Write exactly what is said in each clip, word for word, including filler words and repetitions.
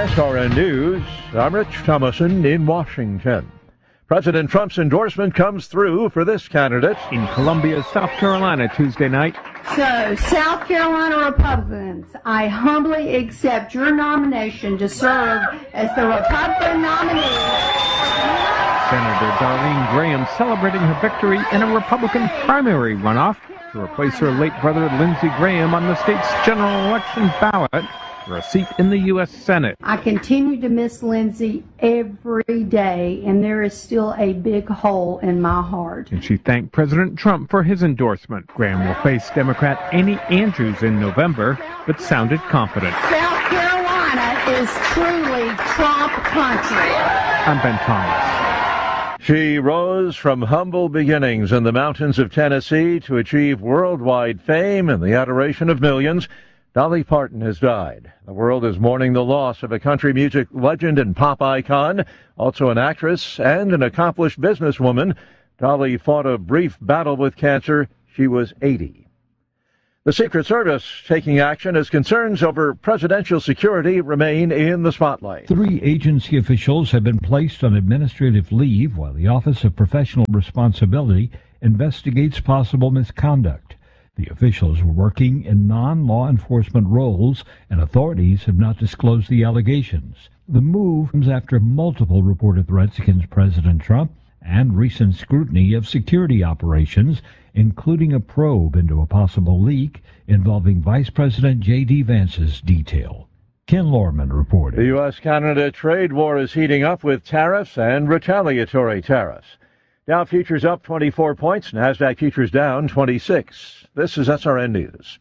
S R N News, I'm Rich Thomason in Washington. President Trump's endorsement comes through for this candidate in Columbia, South Carolina, Tuesday night. So, South Carolina Republicans, I humbly accept your nomination to serve as the Republican nominee. Senator Darlene Graham celebrating her victory in a Republican primary runoff to replace her late brother Lindsey Graham on the state's general election ballot for a seat in the U S Senate. I continue to miss Lindsey every day, and there is still a big hole in my heart. And she thanked President Trump for his endorsement. Graham will face Democrat Amy Andrews in November, but sounded confident. South Carolina is truly Trump country. I'm Ben Thomas. She rose from humble beginnings in the mountains of Tennessee to achieve worldwide fame and the adoration of millions. Dolly Parton has died. The world is mourning the loss of a country music legend and pop icon, also an actress and an accomplished businesswoman. Dolly fought a brief battle with cancer. She was eighty. The Secret Service taking action as concerns over presidential security remain in the spotlight. Three agency officials have been placed on administrative leave while the Office of Professional Responsibility investigates possible misconduct. The officials were working in non-law enforcement roles, and authorities have not disclosed the allegations. The move comes after multiple reported threats against President Trump and recent scrutiny of security operations, including a probe into a possible leak involving Vice President J D. Vance's detail. Ken Lorman reported. The U S Canada trade war is heating up with tariffs and retaliatory tariffs. Dow futures up twenty-four points, NASDAQ futures down twenty-six. This is S R N News.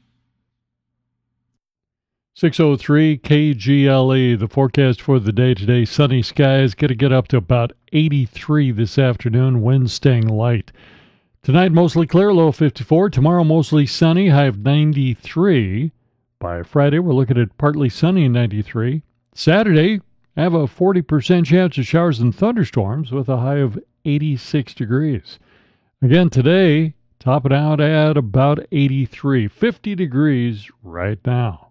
six oh three K G L E, the forecast for the day today, sunny skies, going to get up to about eighty-three this afternoon, wind staying light. Tonight, mostly clear, low fifty-four. Tomorrow, mostly sunny, high of ninety-three. By Friday, we're looking at partly sunny, ninety-three. Saturday, have a forty percent chance of showers and thunderstorms with a high of eighty-six degrees. Again, today, topping out at about eighty-three, fifty degrees right now.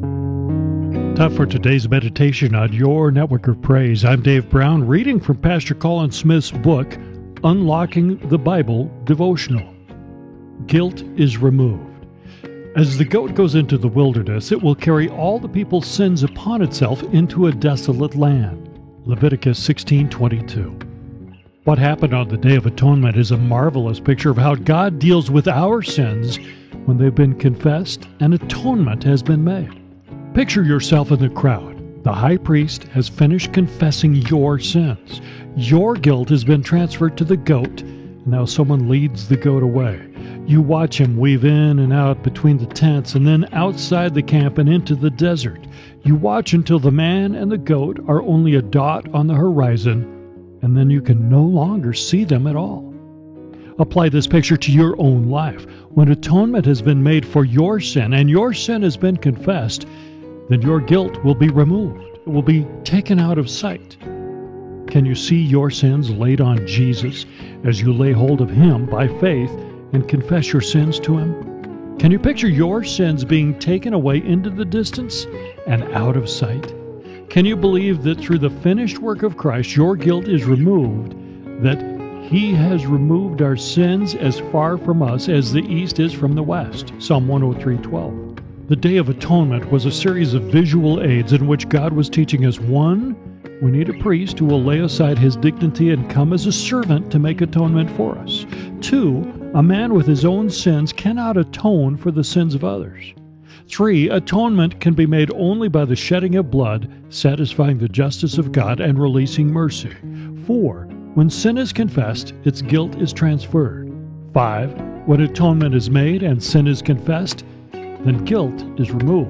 Time for today's meditation on Your Network of Praise. I'm Dave Brown, reading from Pastor Colin Smith's book, Unlocking the Bible Devotional. Guilt is removed. As the goat goes into the wilderness, it will carry all the people's sins upon itself into a desolate land. Leviticus sixteen twenty-two. What happened on the Day of Atonement is a marvelous picture of how God deals with our sins when they've been confessed and atonement has been made. Picture yourself in the crowd. The high priest has finished confessing your sins. Your guilt has been transferred to the goat, and now someone leads the goat away. You watch him weave in and out between the tents and then outside the camp and into the desert. You watch until the man and the goat are only a dot on the horizon, and then you can no longer see them at all. Apply this picture to your own life. When atonement has been made for your sin and your sin has been confessed, then your guilt will be removed. It will be taken out of sight. Can you see your sins laid on Jesus as you lay hold of Him by faith and confess your sins to Him? Can you picture your sins being taken away into the distance and out of sight? Can you believe that through the finished work of Christ, your guilt is removed, that He has removed our sins as far from us as the east is from the west? Psalm one oh three twelve. The Day of Atonement was a series of visual aids in which God was teaching us, one, we need a priest who will lay aside his dignity and come as a servant to make atonement for us. Two, a man with his own sins cannot atone for the sins of others. Three, atonement can be made only by the shedding of blood, satisfying the justice of God and releasing mercy. Four, when sin is confessed, its guilt is transferred. Five, when atonement is made and sin is confessed, then guilt is removed.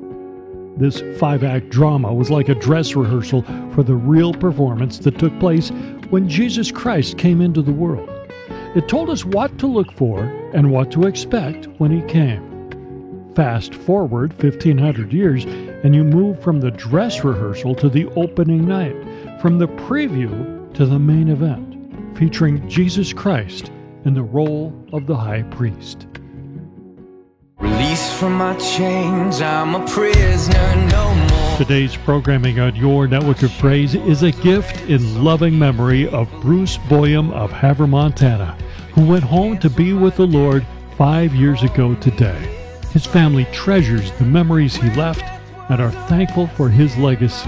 This five-act drama was like a dress rehearsal for the real performance that took place when Jesus Christ came into the world. It told us what to look for and what to expect when He came. Fast forward fifteen hundred years, and you move from the dress rehearsal to the opening night, from the preview to the main event, featuring Jesus Christ in the role of the high priest. Released from my chains, I'm a prisoner no more. Today's programming on your network of praise is a gift in loving memory of Bruce Boyum of Havre, Montana, who went home to be with the Lord five years ago today. His family treasures the memories he left and are thankful for his legacy.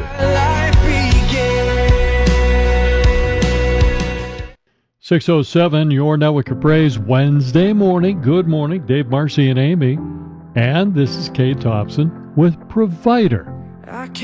six oh seven, your network of praise, Wednesday morning. Good morning, Dave Marcy and Amy. And this is Kate Thompson with Provider.